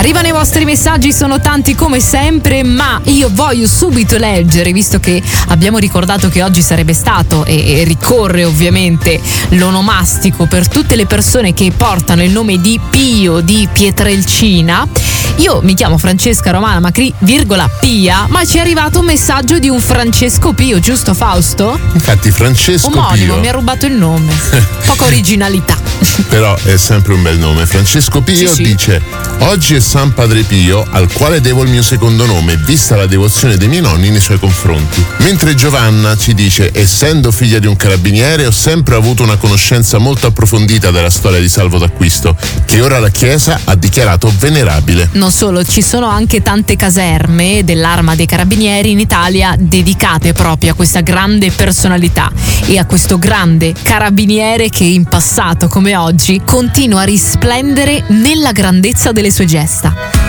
Arrivano i vostri messaggi, sono tanti come sempre, ma io voglio subito leggere, visto che abbiamo ricordato che oggi sarebbe stato e ricorre ovviamente l'onomastico per tutte le persone che portano il nome di Pio di Pietrelcina. Io mi chiamo Francesca Romana Macri, Pia, ma ci è arrivato un messaggio di un Francesco Pio, giusto Fausto? Infatti Francesco omonimo, Pio mi ha rubato il nome. Poca originalità. Però è sempre un bel nome. Francesco Pio Sì. dice: oggi è San Padre Pio, al quale devo il mio secondo nome, vista la devozione dei miei nonni nei suoi confronti. Mentre Giovanna ci dice: essendo figlia di un carabiniere, ho sempre avuto una conoscenza molto approfondita della storia di Salvo d'Acquisto, che ora la Chiesa ha dichiarato venerabile. Non solo, ci sono anche tante caserme dell'Arma dei Carabinieri in Italia dedicate proprio a questa grande personalità e a questo grande carabiniere che in passato come oggi continua a risplendere nella grandezza delle sue gesta.